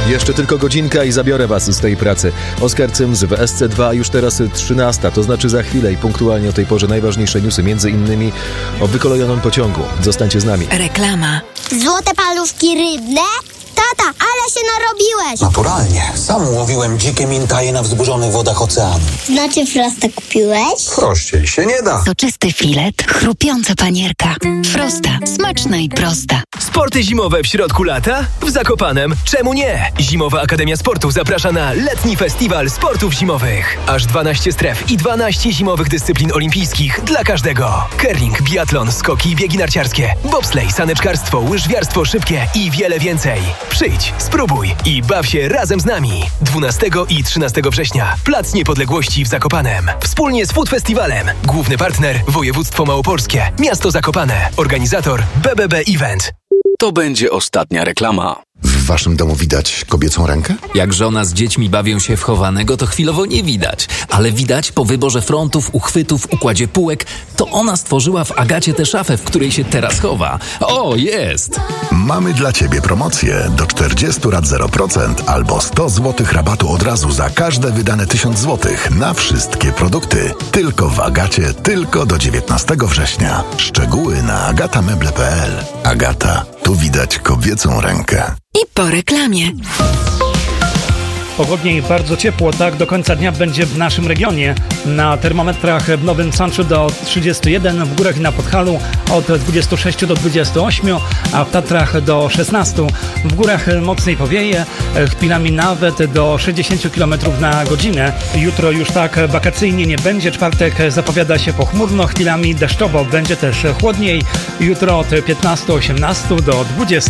Jeszcze tylko godzinka i zabiorę was z tej pracy. Oskar Cyms w SC2, już teraz 13, to znaczy za chwilę i punktualnie o tej porze najważniejsze newsy, między innymi o wykolejonym pociągu. Zostańcie z nami. Reklama. Złote paluszki rybne? Tata, ale się narobiłeś! Naturalnie. Sam łowiłem dzikie mintaje na wzburzonych wodach oceanu. Znaczy Frosta kupiłeś? Prościej się nie da. Soczysty filet, chrupiąca panierka. Frosta. Smaczna i prosta. Sporty zimowe w środku lata? W Zakopanem czemu nie? Zimowa Akademia Sportu zaprasza na letni festiwal sportów zimowych. Aż 12 stref i 12 zimowych dyscyplin olimpijskich dla każdego. Curling, biatlon, skoki, biegi narciarskie, bobsleigh, saneczkarstwo, łyżwiarstwo szybkie i wiele więcej. Przyjdź, spróbuj i baw się razem z nami. 12 i 13 września. Plac Niepodległości w Zakopanem. Wspólnie z Food Festiwalem. Główny partner Województwo Małopolskie. Miasto Zakopane. Organizator BBB Event. To będzie ostatnia reklama. W waszym domu widać kobiecą rękę? Jak żona z dziećmi bawią się w chowanego, to chwilowo nie widać. Ale widać po wyborze frontów, uchwytów, układzie półek, to ona stworzyła w Agacie tę szafę, w której się teraz chowa. O, jest! Mamy dla ciebie promocję do 40 lat 0% albo 100 zł rabatu od razu za każde wydane 1000 zł na wszystkie produkty. Tylko w Agacie, tylko do 19 września. Szczegóły na agatameble.pl. Agata, tu widać kobiecą rękę. I po reklamie. Pogodnie i bardzo ciepło, tak do końca dnia będzie w naszym regionie. Na termometrach w Nowym Sączu do 31, w górach i na Podhalu od 26 do 28, a w Tatrach do 16. W górach mocniej powieje, chwilami nawet do 60 km na godzinę. Jutro już tak wakacyjnie nie będzie, czwartek zapowiada się pochmurno, chwilami deszczowo, będzie też chłodniej. Jutro od 15-18 do 20.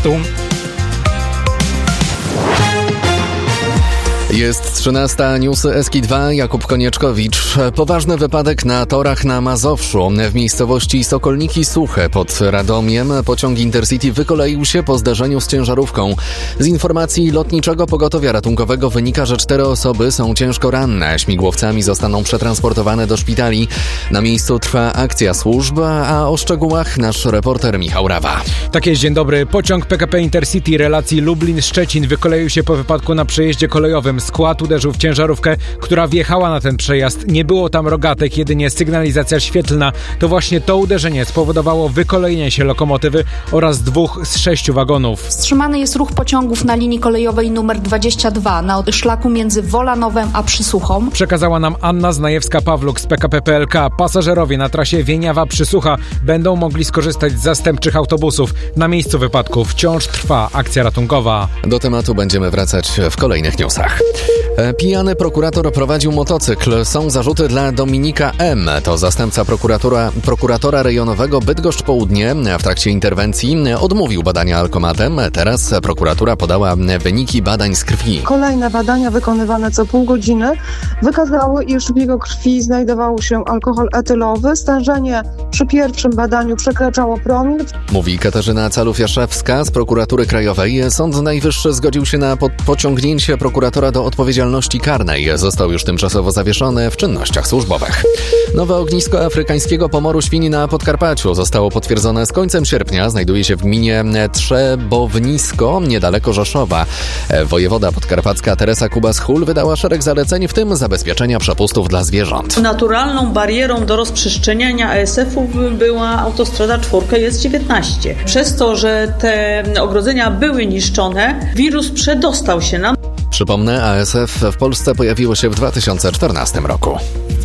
Jest 13, newsy SK2, Jakub Konieczkowicz. Poważny wypadek na torach na Mazowszu. W miejscowości Sokolniki Suche pod Radomiem pociąg Intercity wykoleił się po zdarzeniu z ciężarówką. Z informacji Lotniczego Pogotowia Ratunkowego wynika, że 4 osoby są ciężko ranne. Śmigłowcami zostaną przetransportowane do szpitali. Na miejscu trwa akcja służb, a o szczegółach nasz reporter Michał Rawa. Tak jest, dzień dobry. Pociąg PKP Intercity relacji Lublin-Szczecin wykoleił się po wypadku na przejeździe kolejowym. Skład uderzył w ciężarówkę, która wjechała na ten przejazd. Nie było tam rogatek, jedynie sygnalizacja świetlna. To właśnie to uderzenie spowodowało wykolejenie się lokomotywy oraz 2 z 6 wagonów. Wstrzymany jest ruch pociągów na linii kolejowej nr 22 na szlaku między Wolanowem a Przysuchą. Przekazała nam Anna Znajewska-Pawluk z PKP PLK. Pasażerowie na trasie Wieniawa-Przysucha będą mogli skorzystać z zastępczych autobusów. Na miejscu wypadku wciąż trwa akcja ratunkowa. Do tematu będziemy wracać w kolejnych newsach. Pijany prokurator prowadził motocykl. Są zarzuty dla Dominika M. To zastępca prokuratora rejonowego Bydgoszcz Południe. W trakcie interwencji odmówił badania alkomatem. Teraz prokuratura podała wyniki badań z krwi. Kolejne badania wykonywane co pół godziny wykazały, iż w jego krwi znajdował się alkohol etylowy. Stężenie przy pierwszym badaniu przekraczało promil. Mówi Katarzyna Calów-Jaszewska z prokuratury krajowej. Sąd Najwyższy zgodził się na pociągnięcie prokuratora do odpowiedzialności karnej. Został już tymczasowo zawieszony w czynnościach służbowych. Nowe ognisko afrykańskiego pomoru świń na Podkarpaciu zostało potwierdzone z końcem sierpnia. Znajduje się w gminie Trzebownisko, niedaleko Rzeszowa. Wojewoda podkarpacka Teresa Kubas-Hul wydała szereg zaleceń, w tym zabezpieczenia przepustów dla zwierząt. Naturalną barierą do rozprzestrzeniania ASF-ów była autostrada 4, jest 19. Przez to, że te ogrodzenia były niszczone, wirus przedostał się nam. Przypomnę, ASF w Polsce pojawiło się w 2014 roku.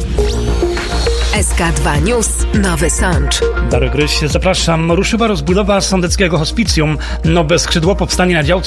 SK2 News, Nowy Sącz. Darek Gryś, zapraszam. Ruszyła rozbudowa sądeckiego hospicjum. Nowe skrzydło powstanie na działce